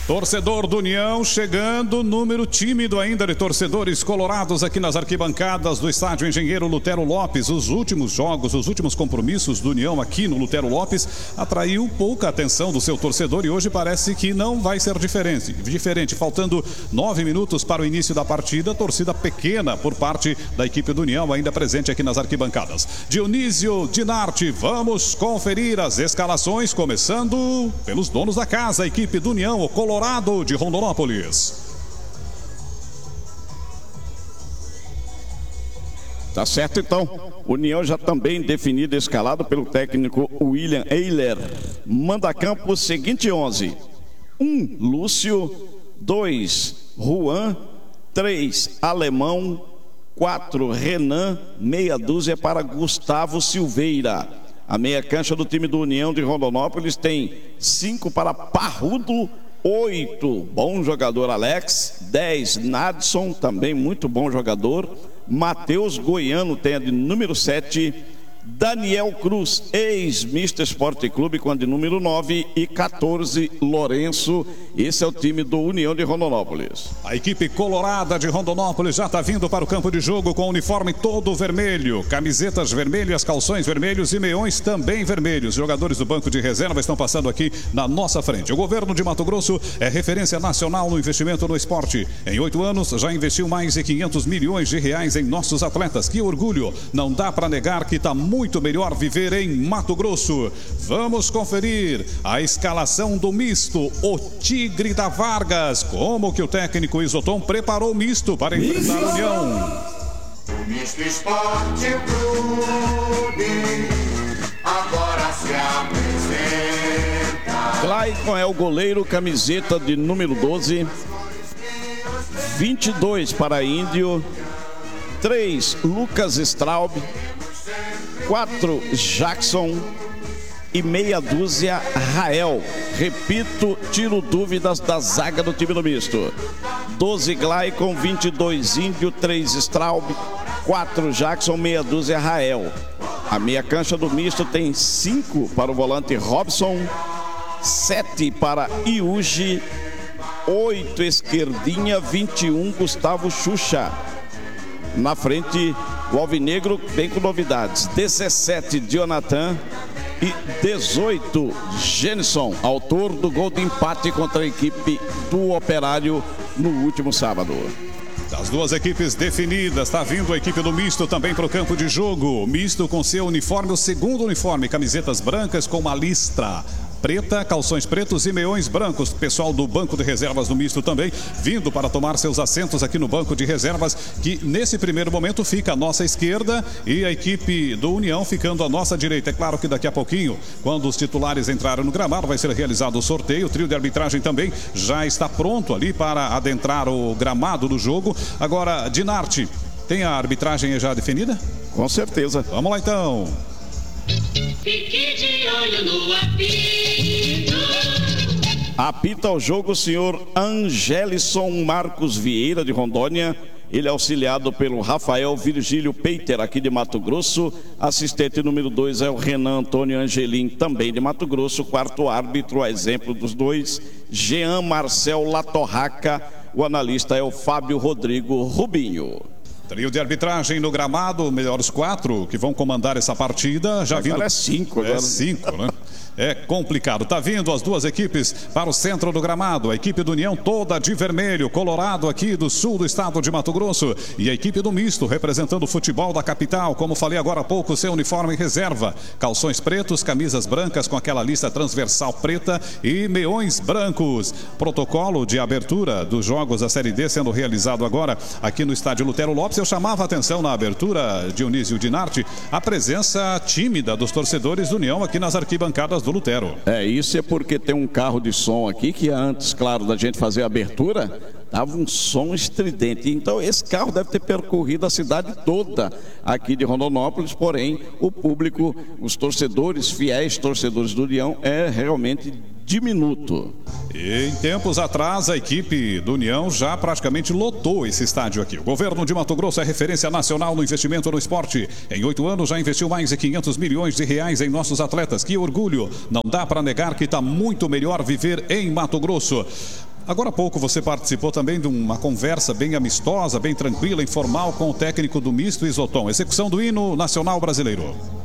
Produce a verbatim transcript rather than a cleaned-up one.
Torcedor do União chegando, número tímido ainda de torcedores colorados aqui nas arquibancadas do estádio Engenheiro Lutero Lopes. Os últimos jogos, os últimos compromissos do União aqui no Lutero Lopes atraiu pouca atenção do seu torcedor e hoje parece que não vai ser diferente. Diferente, faltando nove minutos para o início da partida, torcida pequena por parte da equipe do União ainda presente aqui nas arquibancadas. Dionísio Dinarte, vamos conferir as escalações, começando pelos donos da casa, a equipe do União, o Colorado de Rondonópolis. Tá certo, então. União já também definida, escalado pelo técnico William Eiler. Manda campo seguinte onze. um, Lúcio. dois, Juan. três, Alemão. quatro, Renan. Meia dúzia para Gustavo Silveira. A meia cancha do time do União de Rondonópolis tem cinco para Parrudo. oito, bom jogador Alex. dez, Nadson, também muito bom jogador. Matheus Goiano tem a de número sete. Daniel Cruz, ex-Mister Esporte Clube, com a de número nove. E quatorze, Lourenço. Esse é o time do União de Rondonópolis. A equipe colorada de Rondonópolis já está vindo para o campo de jogo com o uniforme todo vermelho. Camisetas vermelhas, calções vermelhos e meiões também vermelhos. Jogadores do banco de reserva estão passando aqui na nossa frente. O governo de Mato Grosso é referência nacional no investimento no esporte. Em oito anos já investiu mais de quinhentos milhões de reais em nossos atletas. Que orgulho! Não dá para negar que está muito Muito melhor viver em Mato Grosso. Vamos conferir a escalação do misto, o Tigre da Vargas. Como que o técnico Isoton preparou o misto para enfrentar a União? O Misto Esporte Clube agora se apresenta. Clayton é o goleiro, camiseta de número doze. vinte e dois para Índio. três, Lucas Straub. quatro, Jackson. E meia dúzia, Rael. Repito, tiro dúvidas da zaga do time do misto. doze, Glaicon. vinte e dois, Índio. três, Straub. quatro, Jackson. Meia dúzia, Rael. A meia cancha do misto tem cinco para o volante Robson. sete para Iuji. oito, Esquerdinha. vinte e um, Gustavo Xuxa. Na frente, o Alvinegro vem com novidades. dezessete, Jonathan. E dezoito, Jenison, autor do gol de empate contra a equipe do Operário no último sábado. Das duas equipes definidas, está vindo a equipe do misto também para o campo de jogo. Misto com seu uniforme, o segundo uniforme, camisetas brancas com uma listra preta, calções pretos e meiões brancos. Pessoal do banco de reservas do misto também vindo para tomar seus assentos aqui no banco de reservas, que nesse primeiro momento fica à nossa esquerda e a equipe do União ficando à nossa direita. É claro que daqui a pouquinho, quando os titulares entrarem no gramado, vai ser realizado o sorteio. O trio de arbitragem também já está pronto ali para adentrar o gramado do jogo. Agora, Dinarte, tem a arbitragem já definida? Com certeza. Vamos lá então. Fique de olho no apito. Apita o jogo o senhor Angelison Marcos Vieira, de Rondônia. Ele é auxiliado pelo Rafael Virgílio Peiter, aqui de Mato Grosso. Assistente número dois é o Renan Antônio Angelim, também de Mato Grosso. Quarto árbitro, a exemplo dos dois, Jean Marcel Latorraca. O analista é o Fábio Rodrigo Rubinho. Trio de arbitragem no gramado, melhores quatro que vão comandar essa partida. Já agora vindo... é cinco. Agora. É cinco, né? É complicado. Tá vindo as duas equipes para o centro do gramado. A equipe do União toda de vermelho, colorado aqui do sul do estado de Mato Grosso. E a equipe do misto representando o futebol da capital. Como falei agora há pouco, seu uniforme reserva. Calções pretos, camisas brancas com aquela lista transversal preta e meiões brancos. Protocolo de abertura dos jogos da Série D sendo realizado agora aqui no estádio Lutero Lopes. Eu chamava a atenção na abertura, Dionísio Dinarte, a presença tímida dos torcedores do União aqui nas arquibancadas do Lutero. É, isso é porque tem um carro de som aqui que antes, claro, da gente fazer a abertura, dava um som estridente. Então esse carro deve ter percorrido a cidade toda aqui de Rondonópolis, porém o público, os torcedores, fiéis torcedores do União, é realmente diminuto. E em tempos atrás, a equipe do União já praticamente lotou esse estádio aqui. O governo de Mato Grosso é referência nacional no investimento no esporte. Em oito anos já investiu mais de quinhentos milhões de reais em nossos atletas. Que orgulho! Não dá para negar que está muito melhor viver em Mato Grosso. Agora há pouco você participou também de uma conversa bem amistosa, bem tranquila, informal com o técnico do misto Isoton. Execução do hino nacional brasileiro.